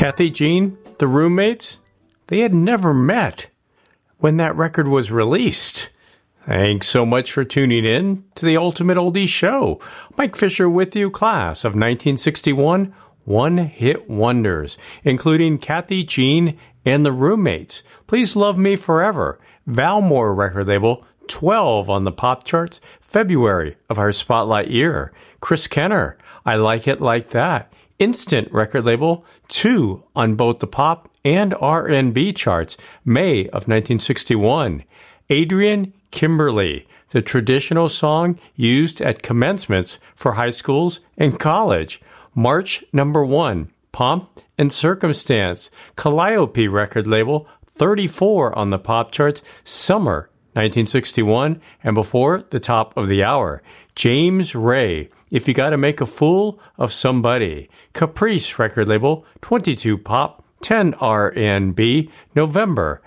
Kathy Jean, the roommates, they had never met when that record was released. Thanks so much for tuning in to the Ultimate Oldies Show. Mike Fisher with you, class of 1961 one-hit wonders, including Kathy Jean and the Roommates, Please Love Me Forever, Valmore record label, 12 on the pop charts, February of our spotlight year, Chris Kenner, I Like It Like That, Instant record label, 2 on both the pop and R&B charts, May of 1961, Adrian Kimberly, the traditional song used at commencements for high schools and college, March number 1, Pomp and Circumstance, Calliope record label, 34 on the pop charts, Summer 1961, and before the top of the hour, James Ray, If You Gotta Make a Fool of Somebody, Caprice record label, 22 pop, 10 R&B, November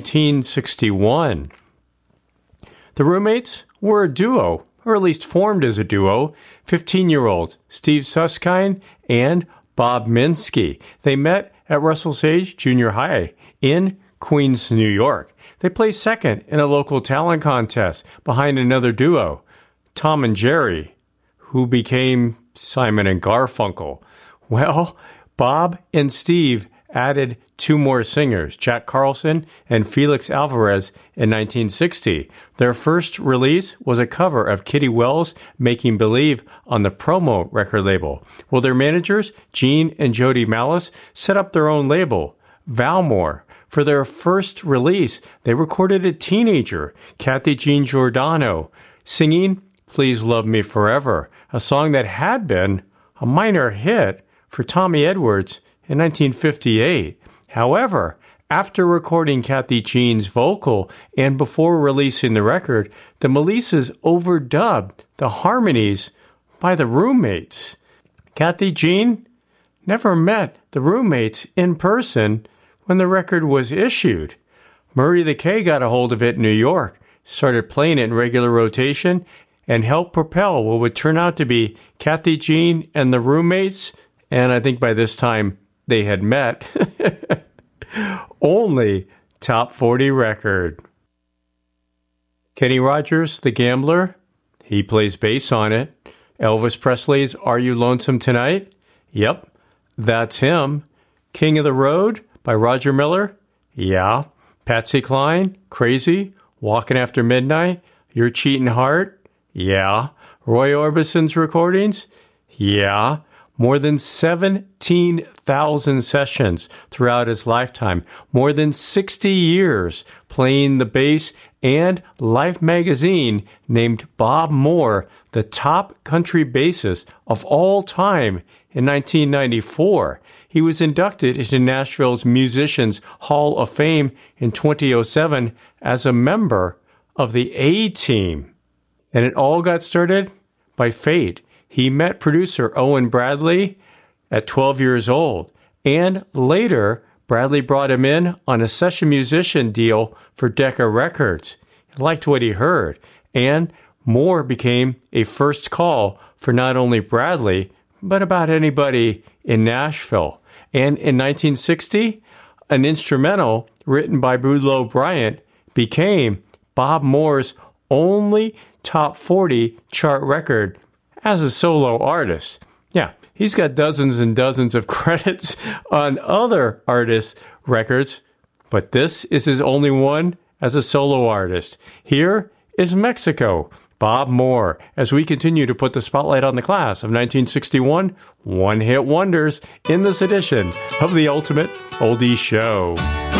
1961. The Roommates were a duo, or at least formed as a duo, 15-year-olds Steve Susskind and Bob Minsky. They met at Russell Sage Junior High in Queens, New York. They placed second in a local talent contest behind another duo, Tom and Jerry, who became Simon and Garfunkel. Well, Bob and Steve added 2 more singers, Jack Carlson and Felix Alvarez, in 1960. Their first release was a cover of Kitty Wells' Making Believe on the Promo record label. Well, their managers, Gene and Jody Malice, set up their own label, Valmore. For their first release, they recorded a teenager, Kathy Jean Giordano, singing Please Love Me Forever, a song that had been a minor hit for Tommy Edwards in 1958. However, after recording Kathy Jean's vocal and before releasing the record, the Melisses overdubbed the harmonies by the Roommates. Kathy Jean never met the Roommates in person when the record was issued. Murray the K got a hold of it in New York, started playing it in regular rotation, and helped propel what would turn out to be Kathy Jean and the Roommates, and I think by this time they had met. Only top 40 record. Kenny Rogers, the Gambler, he plays bass on it. Elvis Presley's Are You Lonesome Tonight? Yep, that's him. King of the Road by Roger Miller? Yeah. Patsy Cline, Crazy, Walking After Midnight, Your Cheating Heart? Yeah. Roy Orbison's recordings? Yeah. More than 17,000 sessions throughout his lifetime. More than 60 years playing the bass, and Life magazine named Bob Moore the top country bassist of all time in 1994. He was inducted into Nashville's Musicians Hall of Fame in 2007 as a member of the A-Team. And it all got started by fate. He met producer Owen Bradley at 12 years old, and later Bradley brought him in on a session musician deal for Decca Records. He liked what he heard, and Moore became a first call for not only Bradley, but about anybody in Nashville. And in 1960, an instrumental written by Boudleaux Bryant became Bob Moore's only top 40 chart record as a solo artist. Yeah, he's got dozens and dozens of credits on other artists' records, but this is his only one as a solo artist. Here is Mexico, Bob Moore, as we continue to put the spotlight on the class of 1961 one-hit wonders in this edition of the Ultimate Oldies Show.